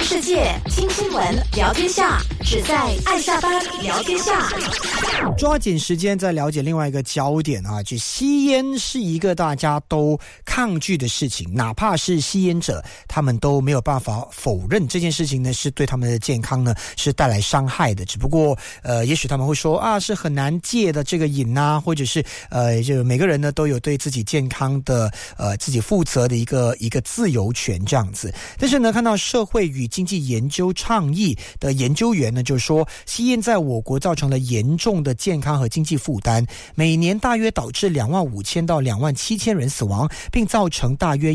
世界，听新闻，聊天下，只在爱下班聊天下。 抓紧时间再了解另外一个焦点啊，就吸烟是一个大家都抗拒的事情，哪怕是吸烟者，他们都没有办法否认这件事情呢是对他们的健康呢是带来伤害的。只不过也许他们会说啊是很难戒的这个瘾啊，或者是就每个人呢都有对自己健康的自己负责的一个自由权这样子。但是呢，看到社会与经济研究倡议的研究员呢，就是说吸烟在我国造成了严重的健康和经济负担，每年大约导致25000到27000人死亡，并造成大约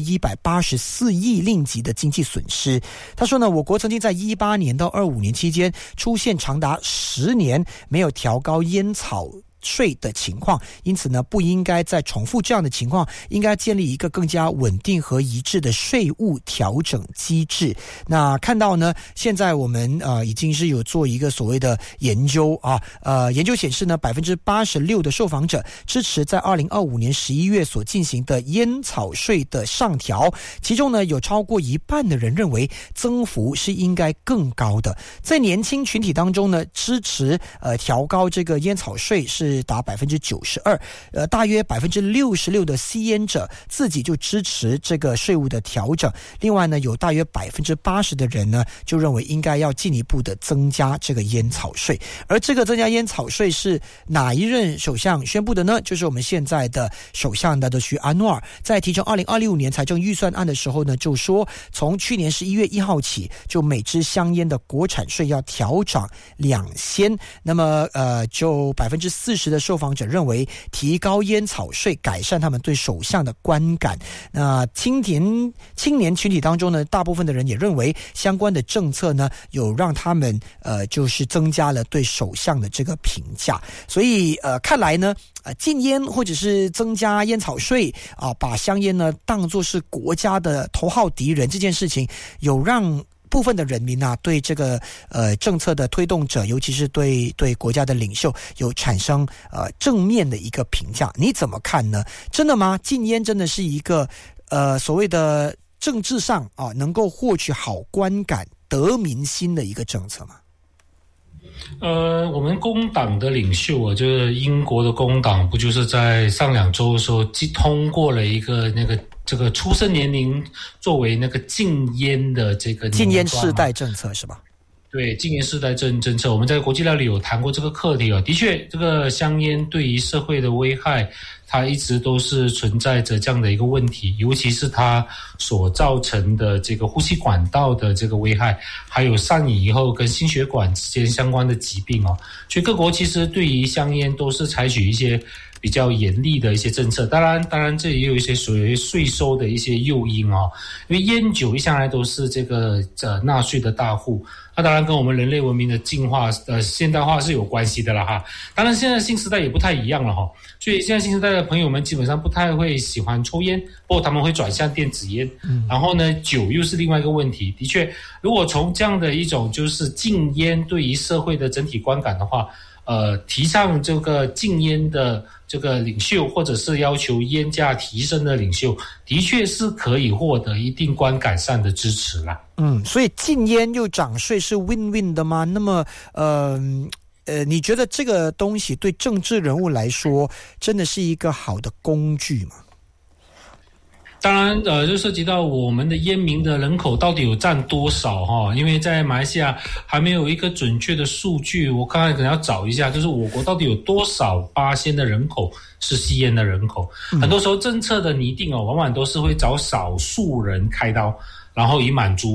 184亿令吉的经济损失。他说呢，我国曾经在18年到25年期间出现长达10年没有调高烟草税的情况，因此呢，不应该再重复这样的情况，应该建立一个更加稳定和一致的税务调整机制。那看到呢，现在我们已经是有做一个所谓的研究啊，研究显示呢，86%的受访者支持在2025年11月所进行的烟草税的上调，其中呢有超过一半的人认为增幅是应该更高的。在年轻群体当中呢，支持调高这个烟草税是达 92%， 大约 66% 的吸烟者自己就支持这个税务的调整。另外呢，有大约 80% 的人呢就认为应该要进一步的增加这个烟草税。而这个增加烟草税是哪一任首相宣布的呢？就是我们现在的首相纳德许安努尔在提呈2025年财政预算案的时候呢，就说从去年11月1号起，就每支香烟的国产税要调涨2仙。那么就 40% 的受访者认为提高烟草税改善他们对首相的观感。那青年群体当中呢，大部分的人也认为相关的政策呢有让他们就是增加了对首相的这个评价。所以看来呢禁烟或者是增加烟草税啊，把香烟呢当作是国家的头号敌人，这件事情有让部分的人民啊，对这个政策的推动者，尤其是对国家的领袖有产生正面的一个评价。你怎么看呢？真的吗？禁烟真的是一个所谓的政治上啊能够获取好观感、得民心的一个政策吗？ 我们工党的领袖啊，就是英国的工党，不就是在上2周的时候通过了一个这个出生年龄作为那个禁烟的这个禁烟世代政策是吧？ 对，禁烟世代政策，我们在国际料理有谈过这个课题啊。的确，这个香烟对于社会的危害，它一直都是存在着这样的一个问题，尤其是它所造成的这个呼吸管道的这个危害，还有上瘾以后跟心血管之间相关的疾病哦。所以各国其实对于香烟都是采取一些比较严厉的一些政策，当然这也有一些属于税收的一些诱因哦，因为烟酒一向来都是这个纳税的大户，那当然跟我们人类文明的进化现代化是有关系的啦哈。当然现在新时代也不太一样了哈，所以现在新时代的朋友们基本上不太会喜欢抽烟，不过他们会转向电子烟。然后呢，酒又是另外一个问题。的确，如果从这样的一种就是禁烟对于社会的整体观感的话，提倡这个禁烟的这个领袖，或者是要求烟价提升的领袖，的确是可以获得一定观感上的支持啦。 所以禁烟又涨税是 win-win 的吗？那么你觉得这个东西对政治人物来说真的是一个好的工具吗？ 当然就涉及到我们的烟民的人口到底有占多少哈？因为在马来西亚还没有一个准确的数据，我看可能要找一下，就是我国到底有多少%的人口是吸烟的人口。很多时候政策的拟定往往都是会找少数人开刀，然后以满足